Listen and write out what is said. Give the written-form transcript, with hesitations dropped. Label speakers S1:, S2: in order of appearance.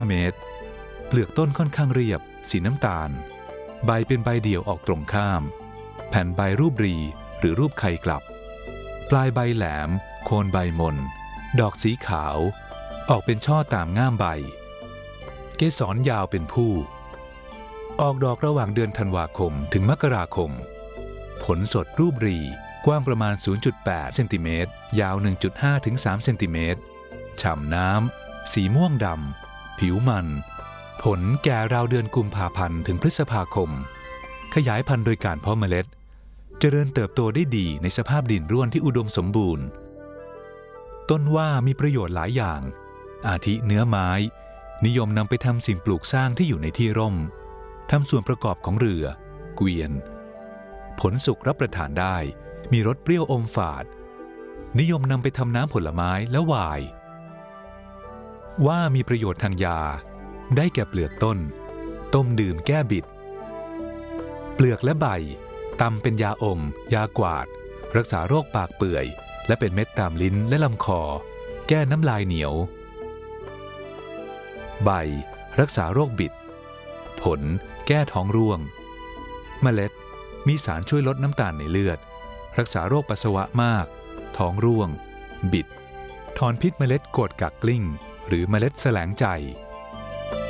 S1: เมตรเปลือกต้นค่อนข้างเรียบสีน้ำตาลใบเป็นใบเดี่ยวออกตรงข้ามแผ่นใบรูปรีหรือรูปไข่กลับปลายใบแหลมโคนใบมนดอกสีขาวออกเป็นช่อตามง่ามใบเกสรยาวเป็นผู้ออกดอกระหว่างเดือนธันวาคมถึงมกราคมผลสดรูปรีกว้างประมาณ 0.8 เซนติเมตรยาว 1.5 ถึง 3 เซนติเมตรฉ่ำน้ำสีม่วงดำผิวมันผลแก่ราวเดือนกุมภาพันธ์ถึงพฤษภาคมขยายพันธุ์โดยการเพาะเมล็ดเจริญเติบโตได้ดีในสภาพดินร่วนที่อุดมสมบูรณ์ต้นว่ามีประโยชน์หลายอย่างอาทิเนื้อไม้นิยมนำไปทำสิ่งปลูกสร้างที่อยู่ในที่ร่มทำส่วนประกอบของเรือเกวียนผลสุกรับประทานได้มีรสเปรี้ยวอมฝาดนิยมนำไปทำน้ำผลไม้และไวน์ว่ามีประโยชน์ทางยาได้แก่เปลือกต้นต้มดื่มแก้บิดเปลือกและใบตำเป็นยาอมยากวาดรักษาโรคปากเปื่อยและเป็นเม็ดตามลิ้นและลำคอแก้น้ำลายเหนียวใบรักษาโรคบิดผลแก้ท้องร่วงเมล็ดมีสารช่วยลดน้ำตาลในเลือดรักษาโรคปัสสาวะมากท้องร่วงบิดถอนพิษเมล็ดโกรธกักกลิ้งหรือเมล็ดแสลงใจ